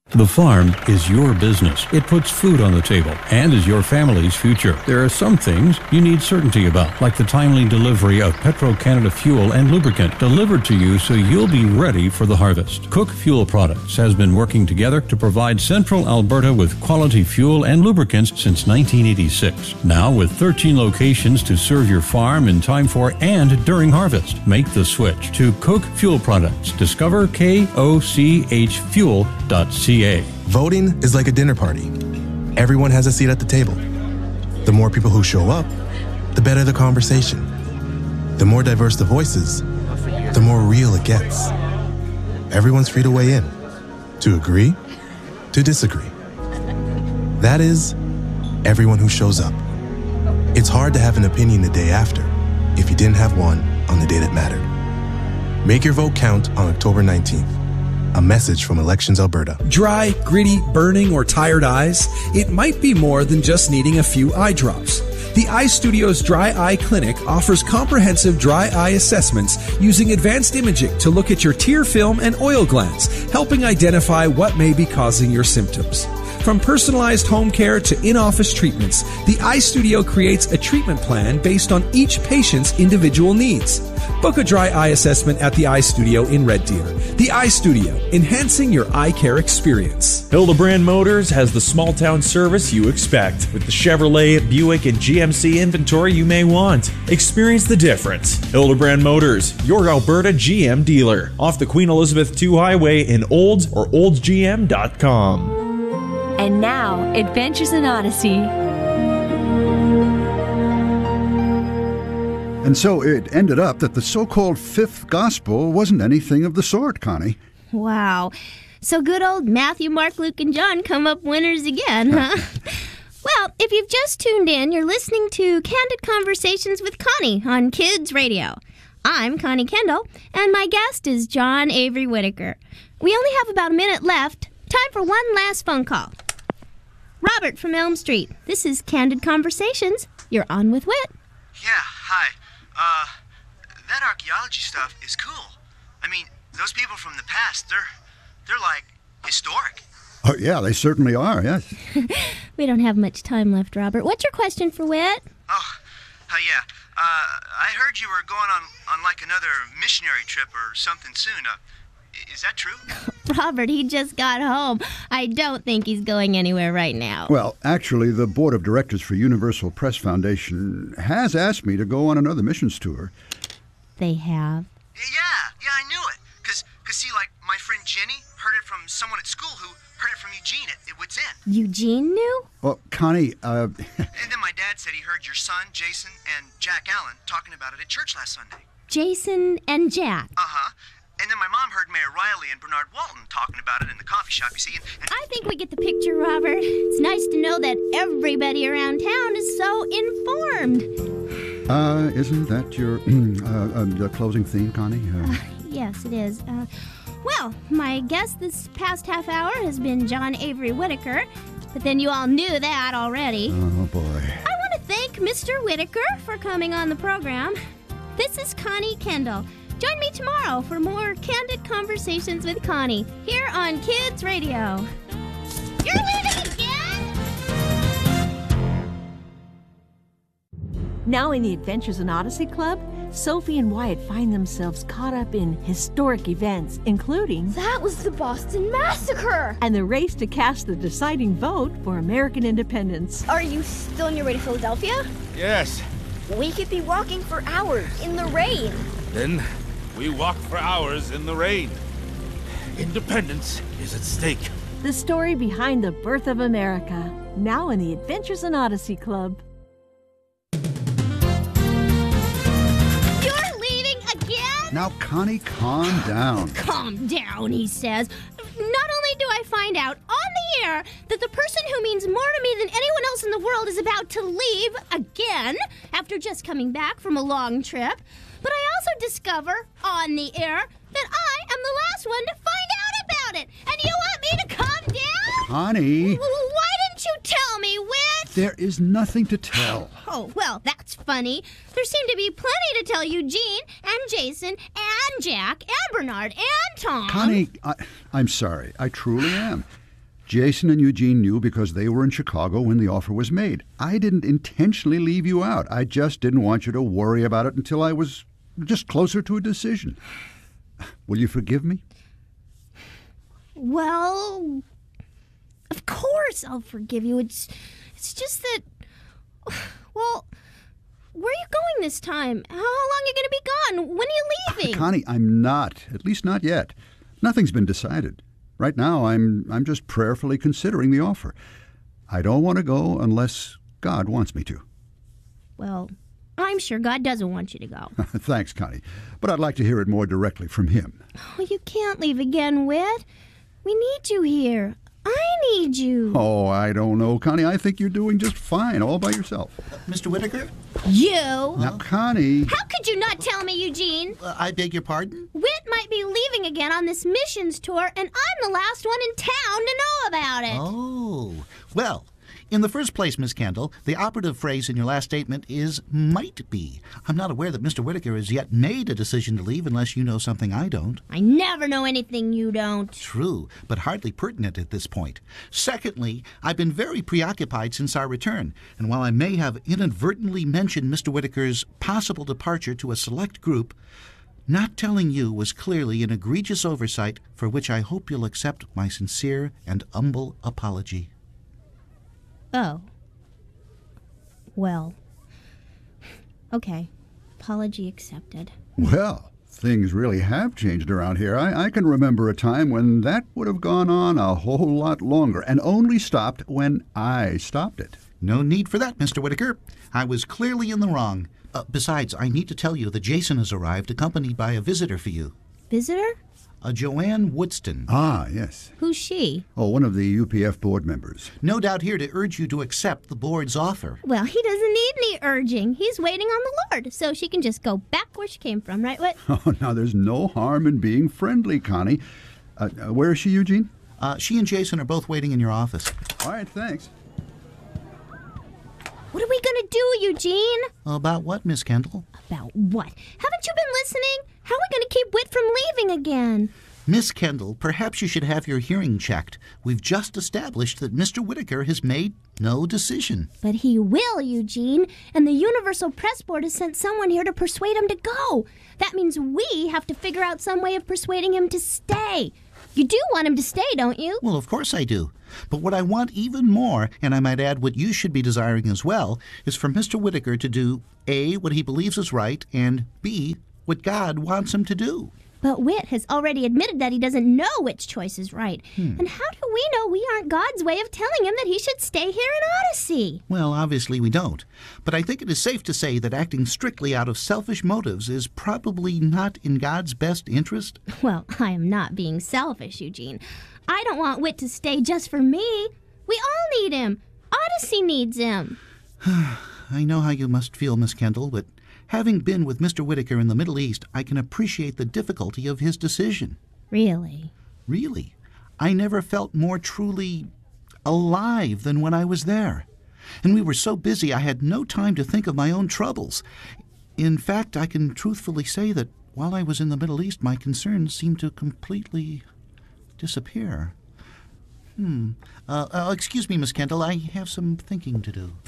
The farm is your business. It puts food on the table and is your family's future. There are some things you need certainty about, like the timely delivery of Petro-Canada fuel and lubricant delivered to you so you'll be ready for the harvest. Cook Fuel Products has been working together to provide Central Alberta with quality fuel and lubricants since 1986. Now with 13 locations to serve your farm in time for and during harvest. Make the switch to Cook Fuel Products. Discover kochfuel.ca. Voting is like a dinner party. Everyone has a seat at the table. The more people who show up, the better the conversation. The more diverse the voices, the more real it gets. Everyone's free to weigh in, to agree, to disagree. That is, everyone who shows up. It's hard to have an opinion the day after if you didn't have one on the day that mattered. Make your vote count on October 19th. A message from Elections Alberta. Dry, gritty, burning, or tired eyes? It might be more than just needing a few eye drops. The Eye Studio's Dry Eye Clinic offers comprehensive dry eye assessments using advanced imaging to look at your tear film and oil glands, helping identify what may be causing your symptoms. From personalized home care to in-office treatments, the Eye Studio creates a treatment plan based on each patient's individual needs. Book a dry eye assessment at the Eye Studio in Red Deer. The Eye Studio, enhancing your eye care experience. Hildebrand Motors has the small town service you expect with the Chevrolet, Buick, and GMC inventory you may want. Experience the difference. Hildebrand Motors, your Alberta GM dealer. Off the Queen Elizabeth II Highway in Olds or oldsgm.com. And now, Adventures in Odyssey. And so it ended up that the so-called fifth gospel wasn't anything of the sort, Connie. Wow. So good old Matthew, Mark, Luke, and John come up winners again, huh? Well, if you've just tuned in, you're listening to Candid Conversations with Connie on Kids Radio. I'm Connie Kendall, and my guest is John Avery Whitaker. We only have about a minute left. Time for one last phone call. Robert from Elm Street. This is Candid Conversations. You're on with Whit. Yeah, hi. That archaeology stuff is cool. I mean, those people from the past, they're like historic. Oh, yeah, they certainly are, yes. We don't have much time left, Robert. What's your question for Whit? Yeah. I heard you were going on like another missionary trip or something soon. Is that true? Robert, he just got home. I don't think he's going anywhere right now. Well, actually, the Board of Directors for Universal Press Foundation has asked me to go on another missions tour. They have? Yeah, I knew it. Because see, like, my friend Jenny heard it from someone at school who heard it from Eugene at Wits End. Eugene knew? Well, Connie, And then my dad said he heard your son, Jason, and Jack Allen talking about it at church last Sunday. Jason and Jack? Uh-huh. And then my mom heard Mayor Riley and Bernard Walton talking about it in the coffee shop, you see. And I think we get the picture, Robert. It's nice to know that everybody around town is so informed. Isn't that your the closing theme, Connie? Yes, it is. Well, my guest this past half hour has been John Avery Whitaker, but then you all knew that already. Oh, boy. I want to thank Mr. Whitaker for coming on the program. This is Connie Kendall. Join me tomorrow for more Candid Conversations with Connie here on Kids Radio. You're leaving again? Now in the Adventures in Odyssey Club, Sophie and Wyatt find themselves caught up in historic events, including... That was the Boston Massacre! And the race to cast the deciding vote for American independence. Are you still on your way to Philadelphia? Yes. We could be walking for hours in the rain. Then we walk for hours in the rain. Independence is at stake. The story behind the birth of America. Now in the Adventures in Odyssey Club. You're leaving again? Now, Connie, calm down. Calm down, he says. Not only do I find out on the air that the person who means more to me than anyone else in the world is about to leave again after just coming back from a long trip, but I also discover on the air that I am the last one to find out about it. And you want me to calm down? Connie. Why didn't you tell me, Whit? There is nothing to tell. Oh, well, that's funny. There seem to be plenty to tell Eugene and Jason and Jack and Bernard and Tom. Connie, I'm sorry. I truly am. Jason and Eugene knew because they were in Chicago when the offer was made. I didn't intentionally leave you out. I just didn't want you to worry about it until I was just closer to a decision. Will you forgive me? Well, of course I'll forgive you. It's just that, well, where are you going this time? How long are you going to be gone? When are you leaving? Connie, I'm not. At least not yet. Nothing's been decided. Right now, I'm just prayerfully considering the offer. I don't want to go unless God wants me to. Well, I'm sure God doesn't want you to go. Thanks, Connie. But I'd like to hear it more directly from him. Oh, you can't leave again, Whit. We need you here. I need you. Oh, I don't know, Connie. I think you're doing just fine all by yourself. Mr. Whitaker? You? Now, Connie... How could you not tell me, Eugene? I beg your pardon? Whit might be leaving again on this missions tour, and I'm the last one in town to know about it. Oh, well... In the first place, Miss Kendall, the operative phrase in your last statement is might be. I'm not aware that Mr. Whitaker has yet made a decision to leave unless you know something I don't. I never know anything you don't. True, but hardly pertinent at this point. Secondly, I've been very preoccupied since our return, and while I may have inadvertently mentioned Mr. Whitaker's possible departure to a select group, not telling you was clearly an egregious oversight for which I hope you'll accept my sincere and humble apology. Oh. Well. Okay. Apology accepted. Well, things really have changed around here. I can remember a time when that would have gone on a whole lot longer and only stopped when I stopped it. No need for that, Mr. Whitaker. I was clearly in the wrong. Besides, I need to tell you that Jason has arrived accompanied by a visitor for you. Visitor? Joanne Woodston. Ah, yes. Who's she? Oh, one of the UPF board members. No doubt here to urge you to accept the board's offer. Well, he doesn't need any urging. He's waiting on the Lord, so she can just go back where she came from, right, Whit? Oh, now there's no harm in being friendly, Connie. Where is she, Eugene? She and Jason are both waiting in your office. All right, thanks. What are we going to do, Eugene? About what, Miss Kendall? About what? Haven't you been listening? How are we going to keep Whit from leaving again? Miss Kendall, perhaps you should have your hearing checked. We've just established that Mr. Whitaker has made no decision. But he will, Eugene, and the Universal Press Board has sent someone here to persuade him to go. That means we have to figure out some way of persuading him to stay. You do want him to stay, don't you? Well, of course I do. But what I want even more, and I might add what you should be desiring as well, is for Mr. Whitaker to do A, what he believes is right, and B, what God wants him to do. But Whit has already admitted that he doesn't know which choice is right. And how do we know we aren't God's way of telling him that he should stay here in Odyssey? Well, obviously we don't. But I think it is safe to say that acting strictly out of selfish motives is probably not in God's best interest. Well, I am not being selfish, Eugene. I don't want Whit to stay just for me. We all need him. Odyssey needs him. I know how you must feel, Miss Kendall, but having been with Mr. Whitaker in the Middle East, I can appreciate the difficulty of his decision. Really? Really. I never felt more truly alive than when I was there. And we were so busy I had no time to think of my own troubles. In fact, I can truthfully say that while I was in the Middle East, my concerns seemed to completely disappear. Excuse me, Miss Kendall, I have some thinking to do.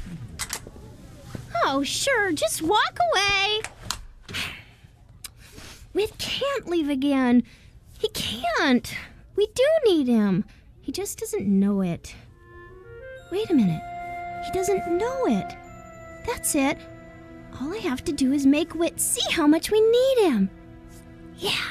Oh, sure, just walk away. Whit can't leave again. He can't. We do need him. He just doesn't know it. Wait a minute. He doesn't know it. That's it. All I have to do is make Whit see how much we need him. Yeah.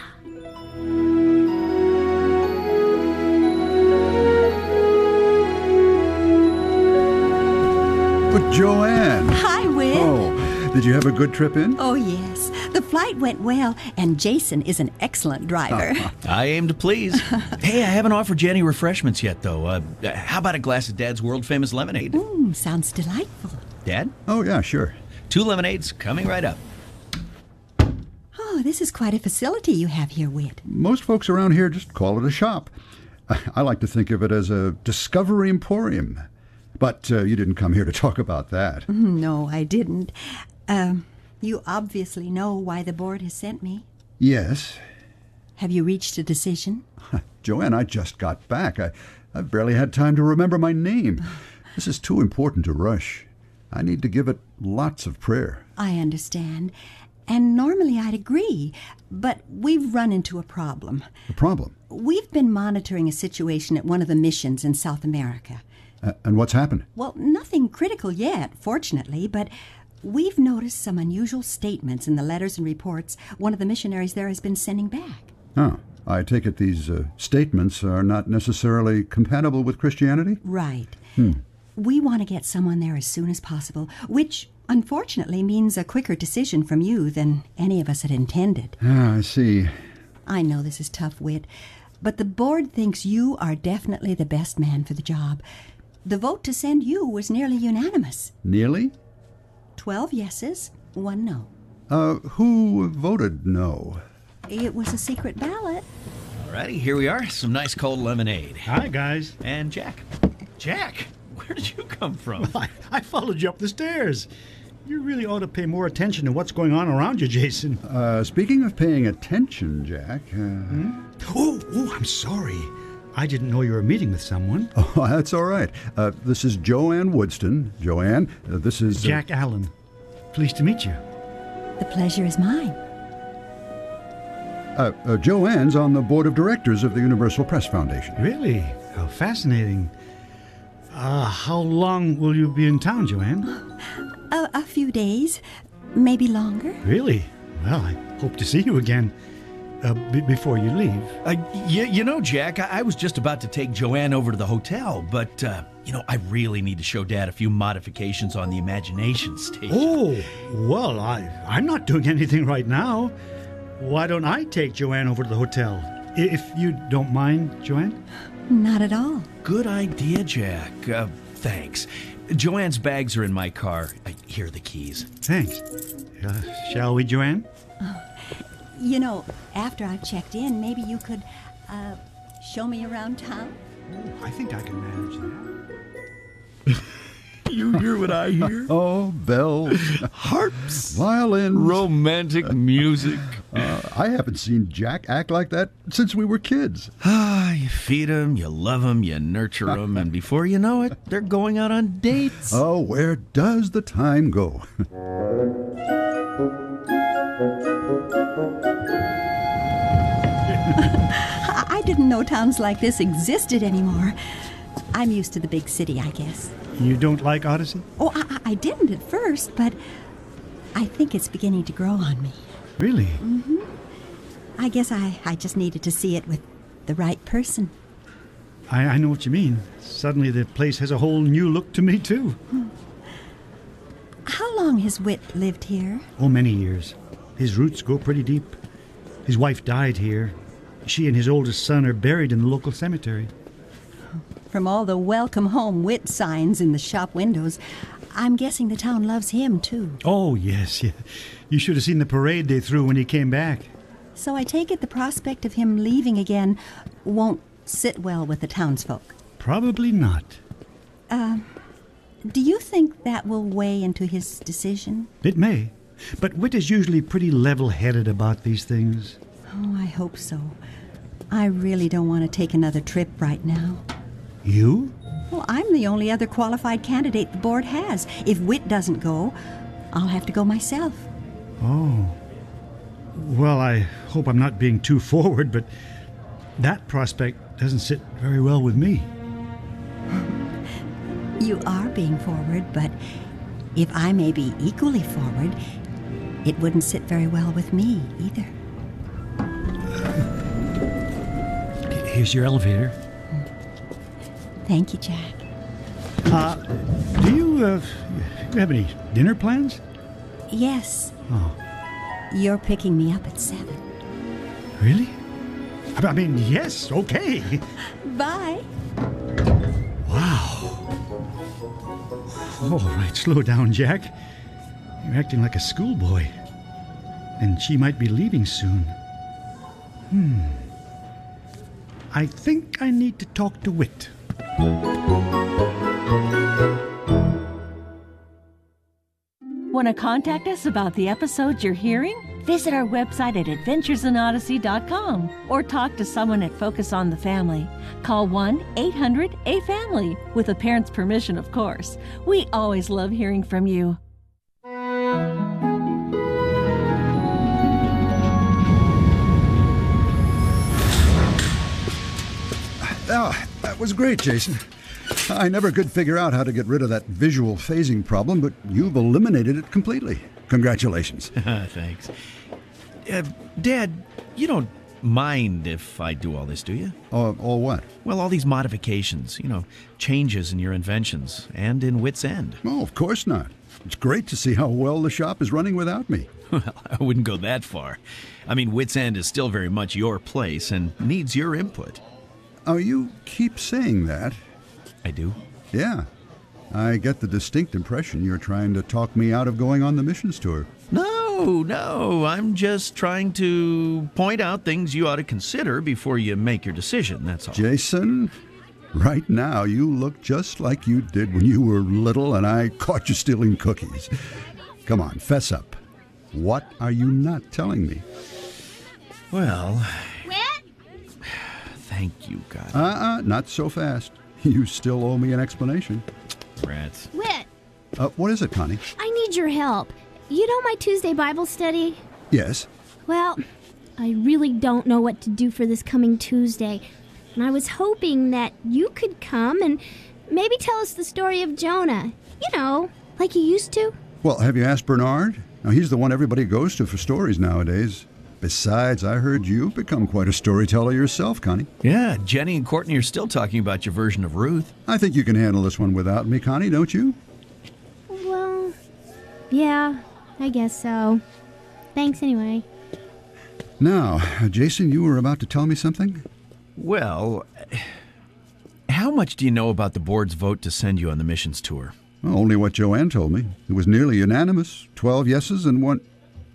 But Joanne! Hi, Whit. Oh, did you have a good trip in? Oh, yes. The flight went well, and Jason is an excellent driver. I aim to please. Hey, I haven't offered you any refreshments yet, though. How about a glass of Dad's world-famous lemonade? Sounds delightful. Dad? Oh, yeah, sure. 2 lemonades coming right up. Oh, this is quite a facility you have here, Whit. Most folks around here just call it a shop. I like to think of it as a discovery emporium. But you didn't come here to talk about that. No, I didn't. You obviously know why the board has sent me. Yes. Have you reached a decision? Joanne, I just got back. I've barely had time to remember my name. This is too important to rush. I need to give it lots of prayer. I understand. And normally I'd agree, but we've run into a problem. A problem? We've been monitoring a situation at one of the missions in South America. And what's happened? Well, nothing critical yet, fortunately, but we've noticed some unusual statements in the letters and reports one of the missionaries there has been sending back. Oh, I take it these statements are not necessarily compatible with Christianity? Right. We want to get someone there as soon as possible, which unfortunately means a quicker decision from you than any of us had intended. Ah, I see. I know this is tough, Whit, but the board thinks you are definitely the best man for the job. The vote to send you was nearly unanimous. Nearly? 12 yeses, 1 no. Who voted no? It was a secret ballot. Alrighty, here we are. Some nice cold lemonade. Hi, guys. And Jack. Jack, where did you come from? Well, I followed you up the stairs. You really ought to pay more attention to what's going on around you, Jason. Speaking of paying attention, Jack... Oh, I'm sorry. I didn't know you were meeting with someone. Oh, that's all right. This is Joanne Woodston. Joanne, this is... Jack Allen. Pleased to meet you. The pleasure is mine. Joanne's on the board of directors of the Universal Press Foundation. Really? How fascinating. How long will you be in town, Joanne? A few days, maybe longer. Really? Well, I hope to see you again before you leave. You know, Jack, I was just about to take Joanne over to the hotel, but, I really need to show Dad a few modifications on the imagination station. Oh, well, I'm not doing anything right now. Why don't I take Joanne over to the hotel? If you don't mind, Joanne? Not at all. Good idea, Jack. Thanks. Joanne's bags are in my car. Here are the keys. Thanks. Shall we, Joanne? After I've checked in, maybe you could show me around town? I think I can manage that. You hear what I hear? Oh, bells. Harps. Violins. Romantic music. I haven't seen Jack act like that since we were kids. You feed them, you love them, you nurture them, and before you know it, they're going out on dates. Oh, where does the time go? I didn't know towns like this existed anymore. I'm used to the big city, I guess. You don't like Odyssey? Oh, I didn't at first, but I think it's beginning to grow on me. Really? Mm-hmm. I guess I just needed to see it with the right person. I know what you mean. Suddenly the place has a whole new look to me, too. How long has Whit lived here? Oh, many years. His roots go pretty deep. His wife died here. She and his oldest son are buried in the local cemetery. From all the welcome home Whit signs in the shop windows, I'm guessing the town loves him, too. Oh, yes. Yeah. You should have seen the parade they threw when he came back. So I take it the prospect of him leaving again won't sit well with the townsfolk. Probably not. Do you think that will weigh into his decision? It may. But Whit is usually pretty level-headed about these things. Oh, I hope so. I really don't want to take another trip right now. You? Well, I'm the only other qualified candidate the board has. If Whit doesn't go, I'll have to go myself. Oh. Well, I hope I'm not being too forward, but that prospect doesn't sit very well with me. You are being forward, but if I may be equally forward, it wouldn't sit very well with me either. Here's your elevator. Thank you, Jack. Do you have any dinner plans? Yes. Oh. You're picking me up at 7. Really? I mean, yes, okay. Bye. Wow. All right, slow down, Jack. You're acting like a schoolboy. And she might be leaving soon. I think I need to talk to Whit. Want to contact us about the episodes you're hearing? Visit our website at adventuresinodyssey.com or talk to someone at Focus on the Family. Call 1-800-A-FAMILY, with a parent's permission, of course. We always love hearing from you. Ah, that was great, Jason. I never could figure out how to get rid of that visual phasing problem, but you've eliminated it completely. Congratulations. Thanks. Dad, you don't mind if I do all this, do you? All what? Well, all these modifications, changes in your inventions and in Wits End. Oh, of course not. It's great to see how well the shop is running without me. Well, I wouldn't go that far. I mean, Wits End is still very much your place and needs your input. Oh, you keep saying that. I do? Yeah. I get the distinct impression you're trying to talk me out of going on the missions tour. No, I'm just trying to point out things you ought to consider before you make your decision, that's all. Jason, right now you look just like you did when you were little and I caught you stealing cookies. Come on, fess up. What are you not telling me? Well... Thank you, God. Not so fast. You still owe me an explanation. Rats. Whit! What is it, Connie? I need your help. You know my Tuesday Bible study? Yes. Well, I really don't know what to do for this coming Tuesday. And I was hoping that you could come and maybe tell us the story of Jonah. Like you used to. Well, have you asked Bernard? Now, he's the one everybody goes to for stories nowadays. Besides, I heard you've become quite a storyteller yourself, Connie. Yeah, Jenny and Courtney are still talking about your version of Ruth. I think you can handle this one without me, Connie, don't you? Well, yeah, I guess so. Thanks anyway. Now, Jason, you were about to tell me something? Well, how much do you know about the board's vote to send you on the missions tour? Well, only what Joanne told me. It was nearly unanimous. 12 yeses and 1...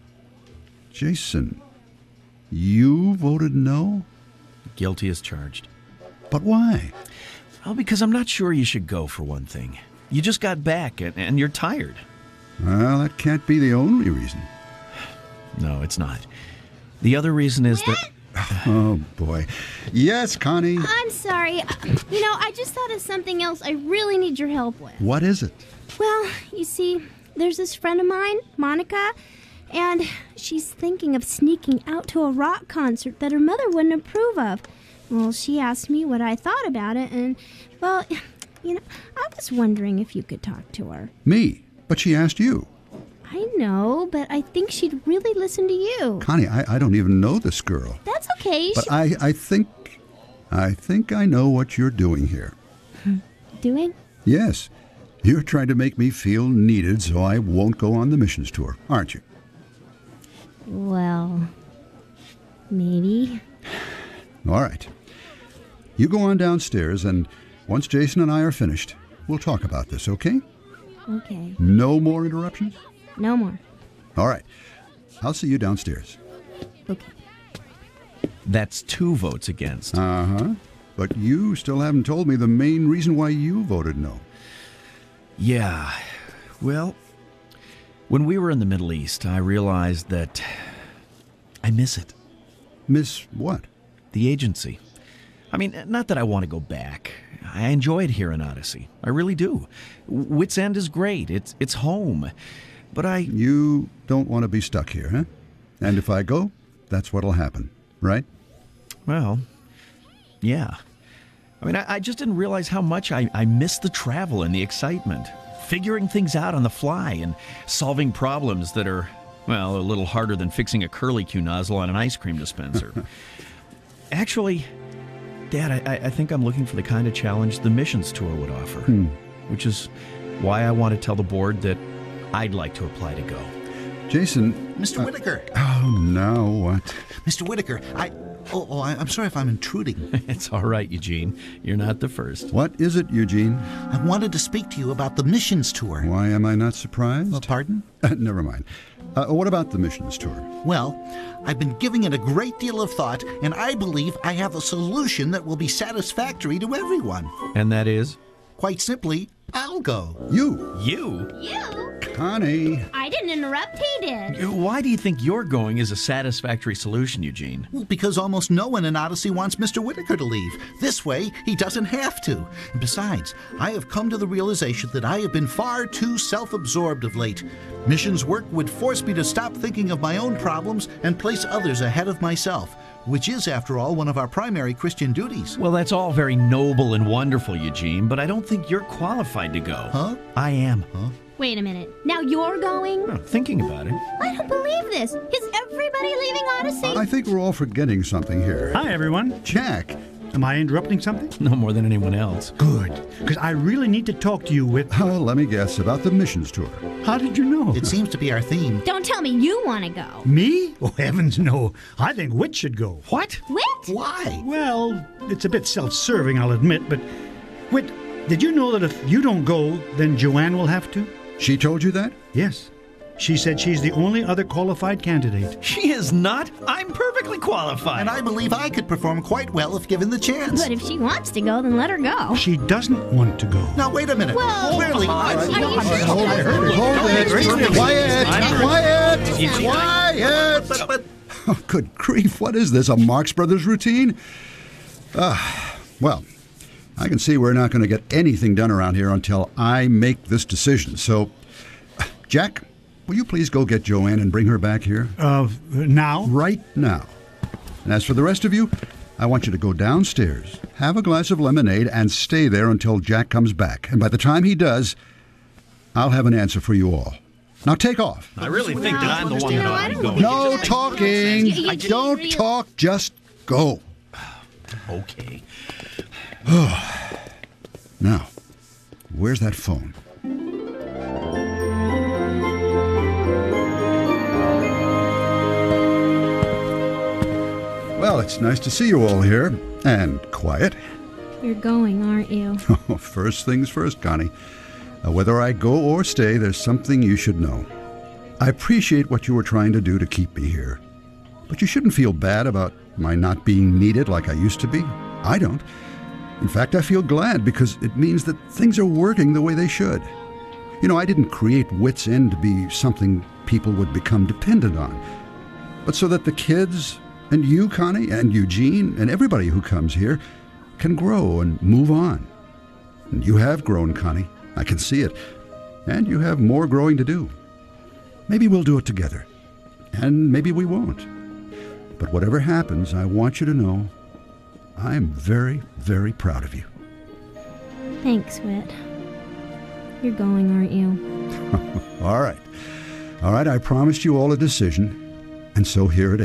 Jason... You voted no? Guilty as charged. But why? Well, because I'm not sure you should go, for one thing. You just got back, and you're tired. Well, that can't be the only reason. No, it's not. The other reason is that... Oh, boy. Yes, Connie? I'm sorry. I just thought of something else I really need your help with. What is it? Well, you see, there's this friend of mine, Monica... And she's thinking of sneaking out to a rock concert that her mother wouldn't approve of. Well, she asked me what I thought about it, and, well, I was wondering if you could talk to her. Me? But she asked you. I know, but I think she'd really listen to you. Connie, I don't even know this girl. That's okay. But I think I know what you're doing here. Doing? Yes. You're trying to make me feel needed so I won't go on the missions tour, aren't you? Well, maybe. All right. You go on downstairs, and once Jason and I are finished, we'll talk about this, okay? Okay. No more interruptions? No more. All right. I'll see you downstairs. Okay. That's 2 votes against. Uh-huh. But you still haven't told me the main reason why you voted no. Yeah. Well... When we were in the Middle East, I realized that I miss it. Miss what? The agency. I mean, not that I want to go back. I enjoy it here in Odyssey. I really do. Wits End is great. It's home. But You don't want to be stuck here, huh? And if I go, that's what'll happen, right? Well, yeah. I mean, I just didn't realize how much I miss the travel and the excitement. Figuring things out on the fly and solving problems that are, well, a little harder than fixing a curlicue nozzle on an ice cream dispenser. Actually, Dad, I think I'm looking for the kind of challenge the missions tour would offer, which is why I want to tell the board that I'd like to apply to go. Jason... Mr. Whitaker! Oh, now what? Mr. Whitaker, I'm sorry if I'm intruding. It's all right, Eugene. You're not the first. What is it, Eugene? I wanted to speak to you about the missions tour. Why am I not surprised? Pardon? Never mind. What about the missions tour? Well, I've been giving it a great deal of thought, and I believe I have a solution that will be satisfactory to everyone. And that is? Quite simply, I'll go. You? You? You? Connie. I didn't interrupt. interrupt, he did. Why do you think your going is a satisfactory solution, Eugene? Well, because almost no one in Odyssey wants Mr. Whitaker to leave. This way, he doesn't have to. And besides, I have come to the realization that I have been far too self-absorbed of late. Missions work would force me to stop thinking of my own problems and place others ahead of myself, which is, after all, one of our primary Christian duties. Well, that's all very noble and wonderful, Eugene, but I don't think you're qualified to go. Huh? I am. Huh? Wait a minute. Now you're going? Oh, thinking about it. I don't believe this. Is everybody leaving Odyssey? I think we're all forgetting something here. Hi, everyone. Jack. Am I interrupting something? No more than anyone else. Good, because I really need to talk to you with... Let me guess, about the missions tour. How did you know? It seems to be our theme. Don't tell me you want to go. Me? Oh, heavens no. I think Whit should go. What? Whit? Why? Well, it's a bit self-serving, I'll admit, but... Whit, did you know that if you don't go, then Joanne will have to? She told you that? Yes. She said she's the only other qualified candidate. She is not. I'm perfectly qualified. And I believe I could perform quite well if given the chance. But if she wants to go, then let her go. She doesn't want to go. Now, wait a minute. Well, Clearly, Quiet! Quiet! Oh, good grief, what is this, a Marx Brothers routine? Well, I can see we're not going to get anything done around here until I make this decision. So, Jack, will you please go get Joanne and bring her back here? Now? Right now. And as for the rest of you, I want you to go downstairs, have a glass of lemonade, and stay there until Jack comes back. And by the time he does, I'll have an answer for you all. Now take off. I really think that I'm the one that ought to be going. No talking. Don't talk, just go. Okay. Now, where's that phone? Well, it's nice to see you all here, and quiet. You're going, aren't you? First things first, Connie. Whether I go or stay, there's something you should know. I appreciate what you were trying to do to keep me here. But you shouldn't feel bad about my not being needed like I used to be. I don't. In fact, I feel glad because it means that things are working the way they should. You know, I didn't create Wits End to be something people would become dependent on, but so that the kids and you, Connie, and Eugene, and everybody who comes here can grow and move on. And you have grown, Connie. I can see it. And you have more growing to do. Maybe we'll do it together. And maybe we won't. But whatever happens, I want you to know I'm very, very proud of you. Thanks, Whit. You're going, aren't you? All right. All right, I promised you all a decision, and so here it is.